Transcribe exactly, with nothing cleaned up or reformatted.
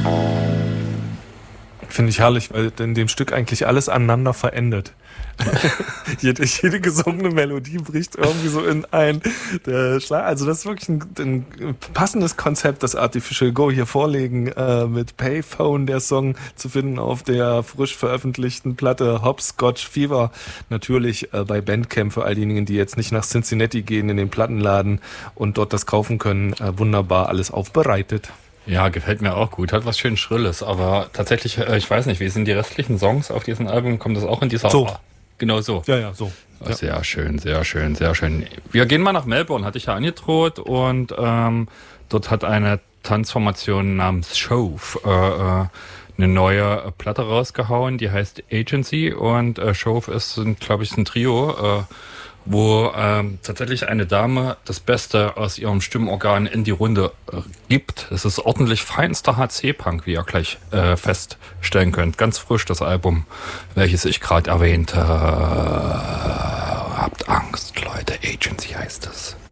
Finde ich herrlich, weil in dem Stück eigentlich alles aneinander verendet. jede, jede gesungene Melodie bricht irgendwie so in ein der Schlag. Also das ist wirklich ein, ein passendes Konzept, das Artificial Go hier vorlegen, äh, mit Payphone, der Song zu finden auf der frisch veröffentlichten Platte Hopscotch Fever. Natürlich äh, bei Bandcamp für all diejenigen, die jetzt nicht nach Cincinnati gehen in den Plattenladen und dort das kaufen können. Äh, wunderbar alles aufbereitet. Ja, gefällt mir auch gut. Hat was schön Schrilles, aber tatsächlich, äh, ich weiß nicht, wie sind die restlichen Songs auf diesem Album? Kommt das auch in dieser... So. Genau so. Ja, ja, so. Ja. Sehr schön, sehr schön, sehr schön. Wir gehen mal nach Melbourne, hatte ich ja angedroht, und ähm, dort hat eine Tanzformation namens Shove äh, äh, eine neue Platte rausgehauen, die heißt Agency, und äh, Shove ist, glaube ich, ein Trio, äh, wo ähm, tatsächlich eine Dame das Beste aus ihrem Stimmorgan in die Runde äh, gibt. Es ist ordentlich feinster H C-Punk, wie ihr gleich äh, feststellen könnt. Ganz frisch das Album, welches ich gerade erwähnte. Habt Angst, Leute. Agency heißt es.